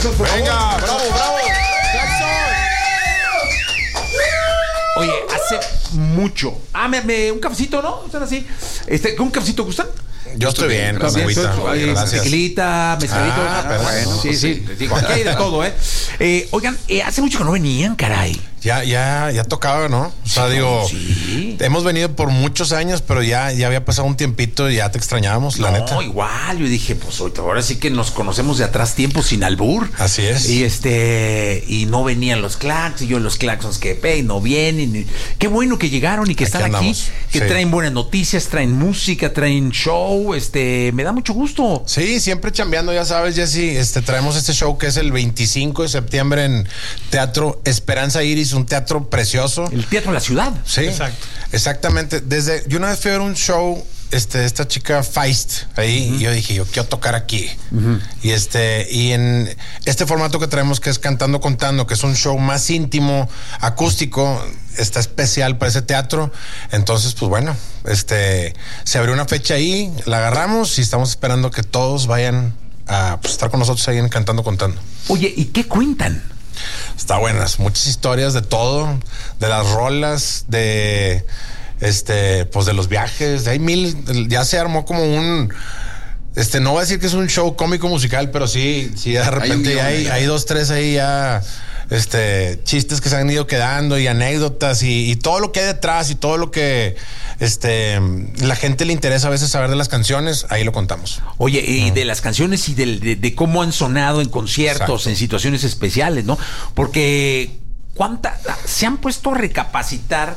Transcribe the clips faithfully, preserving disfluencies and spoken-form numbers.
aplausos, por Venga, favor. bravo, bravo. Oye, hace mucho. Ah, me, me, un cafecito, ¿no? ¿Están así? Este, ¿un cafecito gustan? Yo estoy bien, con También, agüita. pues, Gracias. Tequilita, mezcalito. Ah, pero bueno, sí, pues sí. Les digo, aquí hay de todo, ¿eh? eh oigan, eh, hace mucho que no venían, caray. Ya, ya, ya tocaba, ¿no? O sea, Sí, digo, sí. hemos venido por muchos años, pero ya, ya había pasado un tiempito y ya te extrañábamos, la No, neta. igual, yo dije, pues ahora sí que nos conocemos de atrás tiempo sin albur. Así es. Y este, y no venían los claxons, y yo los claxons que pe, no vienen. Y, qué bueno que llegaron y que Aquí están aquí, andamos, que sí. traen buenas noticias, traen música, traen show, este, me da mucho gusto. Sí, siempre chambeando, ya sabes, Jessy. Este, traemos este show que es el veinticinco de septiembre en Teatro Esperanza Iris, un teatro precioso. El Teatro de la Ciudad. Sí, Exacto. Exactamente. Desde, yo una vez fui a ver un show, este, esta chica Feist ahí, uh-huh. y yo dije, yo quiero tocar aquí. Uh-huh. Y este, y en este formato que traemos, que es Cantando Contando, que es un show más íntimo, acústico, está especial para ese teatro. Entonces, pues bueno, este, se abrió una fecha ahí, la agarramos y estamos esperando que todos vayan a pues, estar con nosotros ahí en Cantando Contando. Oye, ¿y qué cuentan? Está buenas, muchas historias de todo, de las rolas, de este, pues de los viajes, de hay mil, ya se armó como un, este, no voy a decir que es un show cómico musical, pero sí, sí, de repente hay, hay, hay dos, tres ahí ya, este, chistes que se han ido quedando y anécdotas y, y todo lo que hay detrás y todo lo que, este, la gente le interesa a veces saber de las canciones, ahí lo contamos. Oye, y uh-huh. de las canciones y de, de, de cómo han sonado en conciertos, exacto, en situaciones especiales, ¿no? Porque cuánta, se han puesto a recapacitar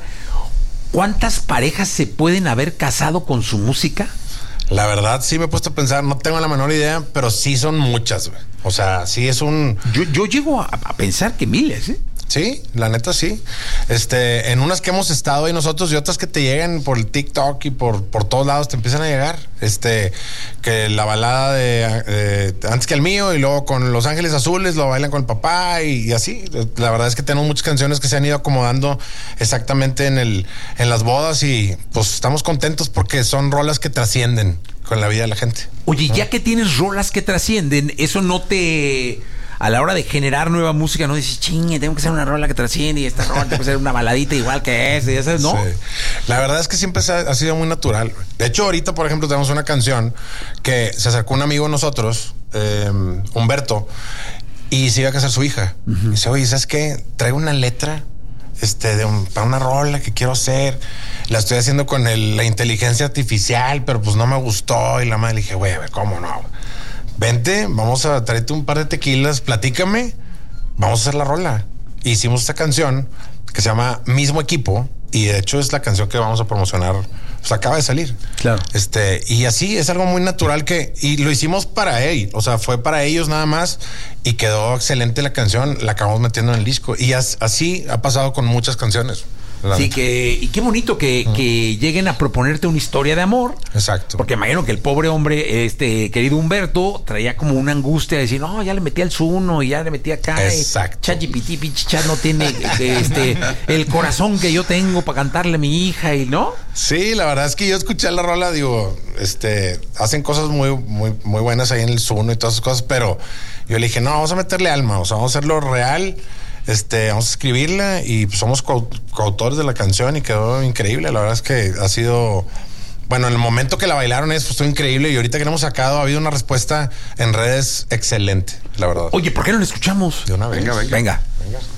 cuántas parejas se pueden haber casado con su música. La verdad, sí me he puesto a pensar, no tengo la menor idea, pero sí son muchas, güey. O sea, sí es un... Yo, yo llego a, a pensar que miles, ¿eh? Sí, la neta sí. Este, en unas que hemos estado ahí nosotros y otras que te llegan por el TikTok y por, por todos lados te empiezan a llegar. Este, que la balada de eh, Antes que el mío y luego con Los Ángeles Azules lo bailan con el papá y, y así. La verdad es que tenemos muchas canciones que se han ido acomodando exactamente en el, en las bodas y pues estamos contentos porque son rolas que trascienden con la vida de la gente. Oye, ¿no? Ya que tienes rolas que trascienden, eso no te... A la hora de generar nueva música, no dices, chingue, tengo que hacer una rola que trasciende y esta rola tengo que hacer una baladita igual que esa, y esa, ¿no? Sí. La verdad es que siempre se ha, ha sido muy natural. De hecho, ahorita, por ejemplo, tenemos una canción que se acercó un amigo a nosotros, eh, Humberto, y se iba a casar su hija. Uh-huh. Y dice, oye, ¿sabes qué? Traigo una letra este, de un, para una rola que quiero hacer. La estoy haciendo con el, la inteligencia artificial, pero pues no me gustó. Y la madre le dije, güey, ¿cómo no? Vente, vamos a traerte un par de tequilas, platícame, vamos a hacer la rola. Hicimos esta canción que se llama Mismo Equipo y de hecho es la canción que vamos a promocionar, pues acaba de salir. Claro. Este, y así es algo muy natural que, y lo hicimos para él, o sea, fue para ellos nada más y quedó excelente la canción, la acabamos metiendo en el disco y as, así ha pasado con muchas canciones. Sí, que, y qué bonito que, uh-huh. que lleguen a proponerte una historia de amor. Exacto. Porque imagino que el pobre hombre, este querido Humberto, traía como una angustia de decir, no, ya le metí al Zuno y ya le metí acá. Exacto. ChatGPT, pinche chat no tiene este, el corazón que yo tengo para cantarle a mi hija, y ¿no? Sí, la verdad es que yo escuché la rola, digo, este, hacen cosas muy, muy, muy buenas ahí en el Zuno y todas esas cosas, pero yo le dije, no, vamos a meterle alma, o sea, vamos a hacerlo real. Este, vamos a escribirla y pues, somos co- coautores de la canción y quedó increíble. La verdad es que ha sido, bueno, en el momento que la bailaron es pues, increíble y ahorita que la hemos sacado ha habido una respuesta en redes excelente, la verdad. Oye, ¿por qué no la escuchamos? De una vez. Venga, venga. Venga.